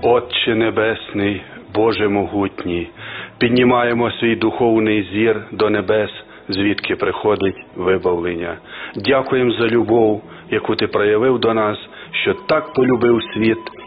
Отче Небесний, Боже могутній, піднімаємо свій духовний зір до небес, звідки приходить вибавлення. Дякуємо за любов, яку Ти проявив до нас, що так полюбив світ,